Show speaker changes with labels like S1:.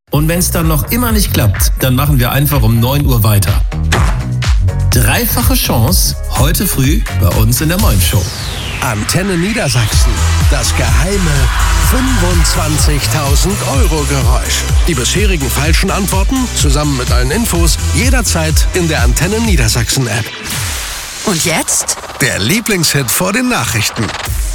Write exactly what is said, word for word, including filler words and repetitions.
S1: Und wenn es dann noch immer nicht klappt, dann machen wir einfach um neun Uhr weiter. Dreifache Chance heute früh bei uns in der Moin Show.
S2: Antenne Niedersachsen. Das geheime fünfundzwanzigtausend Euro Geräusch. Die bisherigen falschen Antworten zusammen mit allen Infos jederzeit in der Antenne Niedersachsen App.
S3: Und jetzt?
S2: Der Lieblingshit vor den Nachrichten.